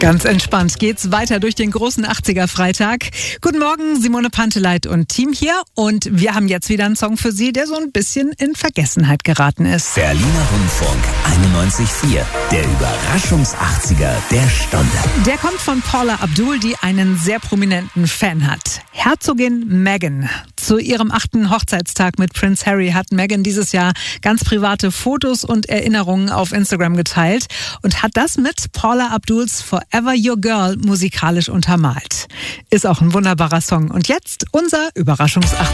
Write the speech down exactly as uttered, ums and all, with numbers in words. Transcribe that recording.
Ganz entspannt geht's weiter durch den großen achtziger-Freitag. Guten Morgen, Simone Panteleit und Team hier. Und wir haben jetzt wieder einen Song für Sie, der so ein bisschen in Vergessenheit geraten ist. Berliner Rundfunk einundneunzig Komma vier, der Überraschungs-achtziger der Stunde. Der kommt von Paula Abdul, die einen sehr prominenten Fan hat. Herzogin Meghan. Zu ihrem achten Hochzeitstag mit Prince Harry hat Meghan dieses Jahr ganz private Fotos und Erinnerungen auf Instagram geteilt und hat das mit Paula Abduls Forever Your Girl musikalisch untermalt. Ist auch ein wunderbarer Song. Und jetzt unser Überraschungs